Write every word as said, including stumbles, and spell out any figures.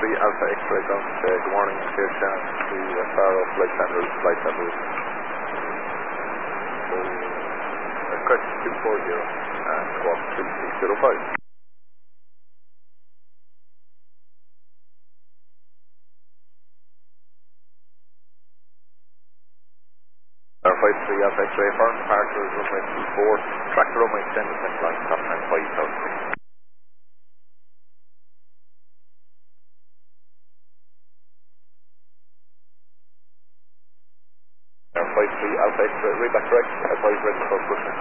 three Alpha X-ray ground. Uh, good morning, clear channel to uh, Faro, flight center, flight center. So, uh, correct two four zero and squawk three six zero five. Air five three Alpha X-ray, foreign departure is runway two four, track the runway extended center line, top time five thousand. Air five three Alpha X-ray, read back correct, advise ready for pushing.